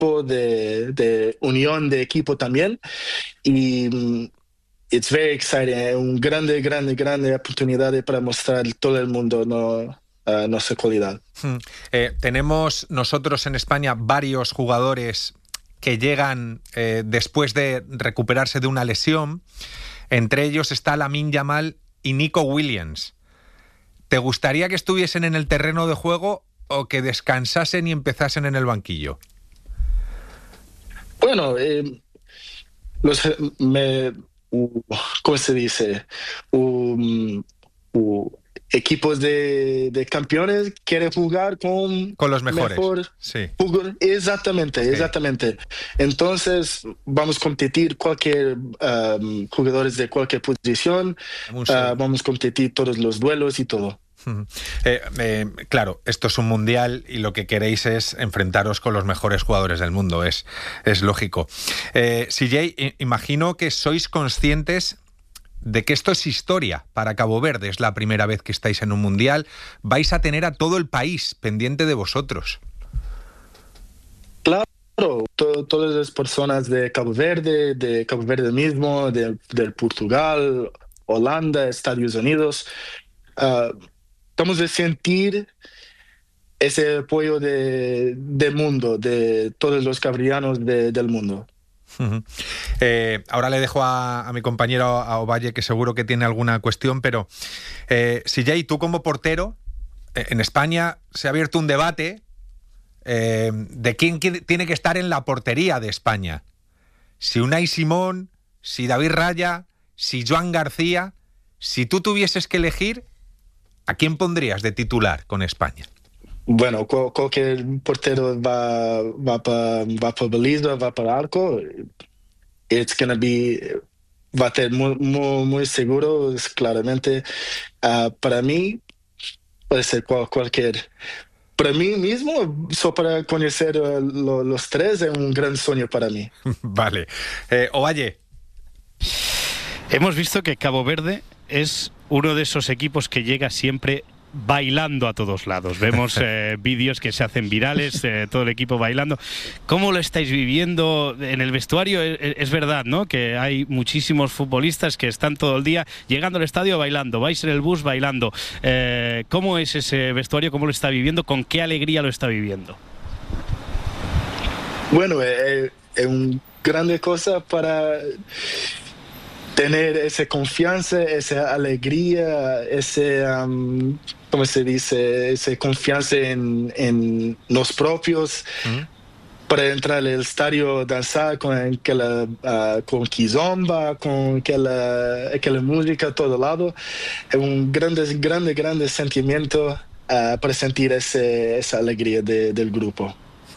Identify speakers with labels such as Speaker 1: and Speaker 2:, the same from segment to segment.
Speaker 1: grupo, de unión de equipo también. Y it's very exciting, un grande oportunidad para mostrar a todo el mundo nuestra calidad.
Speaker 2: Tenemos nosotros en España varios jugadores que llegan después de recuperarse de una lesión. Entre ellos está Lamine Yamal y Nico Williams. ¿Te gustaría que estuviesen en el terreno de juego o que descansasen y empezasen en el banquillo?
Speaker 1: Bueno, ¿cómo se dice? Equipos de campeones quieren jugar con
Speaker 2: los mejores. Sí.
Speaker 1: Exactamente. Entonces vamos a competir cualquier jugadores de cualquier posición, vamos a competir todos los duelos y todo.
Speaker 2: Claro, esto es un mundial y lo que queréis es enfrentaros con los mejores jugadores del mundo, es lógico. CJ, imagino que sois conscientes de que esto es historia para Cabo Verde, es la primera vez que estáis en un mundial, vais a tener a todo el país pendiente de vosotros.
Speaker 1: Claro, todas las personas de Cabo Verde mismo, del Portugal, Holanda, Estados Unidos, estamos a sentir ese apoyo del mundo, de todos los cabrianos del mundo.
Speaker 2: Ahora le dejo a mi compañero a Ovalle, que seguro que tiene alguna cuestión, pero CJ, tú como portero, en España se ha abierto un debate de quién tiene que estar en la portería de España. Si Unai Simón, si David Raya, si Joan García. Si tú tuvieses que elegir, ¿a quién pondrías de titular con España?
Speaker 1: Bueno, cualquier portero va para baliza, va para arco. Va a ser muy seguro, claramente. Para mí, puede ser cualquier. Para mí mismo, para conocer los tres, es un gran sueño para mí.
Speaker 2: Vale. Ovalle.
Speaker 3: Hemos visto que Cabo Verde es uno de esos equipos que llega siempre bailando a todos lados. Vemos vídeos que se hacen virales, todo el equipo bailando. ¿Cómo lo estáis viviendo en el vestuario? Es verdad, ¿no?, que hay muchísimos futbolistas que están todo el día llegando al estadio bailando, vais en el bus bailando. ¿Cómo es ese vestuario? ¿Cómo lo está viviendo? ¿Con qué alegría lo está viviendo?
Speaker 1: Bueno, es una grande cosa para tener esa confianza, esa alegría, ¿cómo se dice? Esa confianza en los propios, para entrar al estadio, danzar con kizomba, con aquella música a todo lado. Es un grande sentimiento para sentir esa alegría del grupo.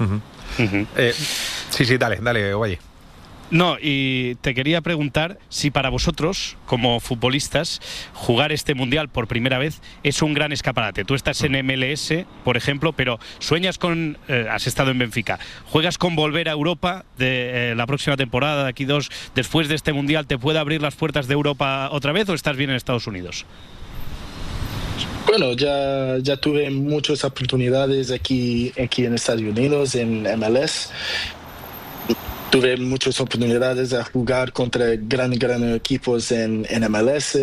Speaker 2: Sí, dale, oye.
Speaker 3: No, y te quería preguntar si para vosotros, como futbolistas, jugar este Mundial por primera vez es un gran escaparate. Tú estás en MLS, por ejemplo, pero sueñas con... has estado en Benfica. ¿Juegas con volver a Europa de la próxima temporada, de aquí después de este Mundial, te puede abrir las puertas de Europa otra vez o estás bien en Estados Unidos?
Speaker 1: Bueno, ya tuve muchas oportunidades aquí en Estados Unidos, en MLS. Tuve muchas oportunidades de jugar contra grandes equipos en MLS.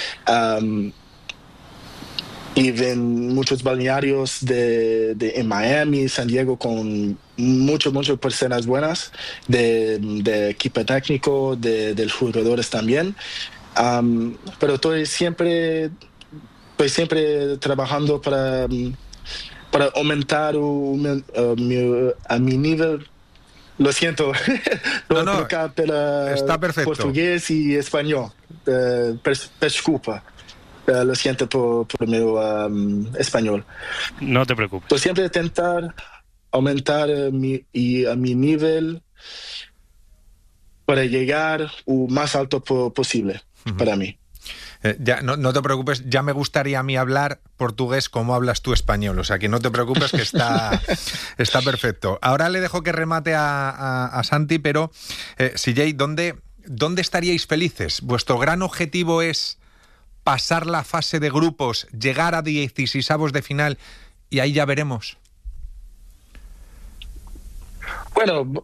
Speaker 1: Y en muchos balnearios en Miami, San Diego, con muchas personas buenas, de equipo técnico, de los jugadores también. Pero estoy siempre trabajando para aumentar a mi nivel. Lo siento,
Speaker 2: está perfecto.
Speaker 1: Portugués y español. Desculpa. Lo siento por mi español.
Speaker 3: No te preocupes.
Speaker 1: Pues siempre intentar aumentar a mi nivel para llegar lo más alto posible para mí.
Speaker 2: Ya, no te preocupes, ya me gustaría a mí hablar portugués como hablas tú español, o sea que no te preocupes, que está perfecto. Ahora le dejo que remate a Santi, pero CJ, ¿dónde estaríais felices? ¿Vuestro gran objetivo es pasar la fase de grupos, llegar a 16avos de final y ahí ya veremos?
Speaker 1: Bueno,